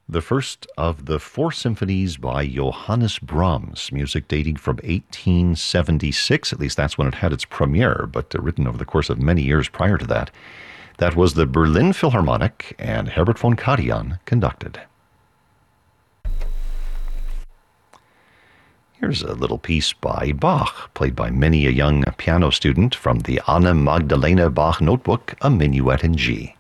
The first of the four symphonies by Johannes Brahms, music dating from 1876, at least that's when it had its premiere, but written over the course of many years prior to that. That was the Berlin Philharmonic, and Herbert von Karajan conducted. Here's a little piece by Bach, played by many a young piano student from the Anna Magdalena Bach notebook, a Minuet in G.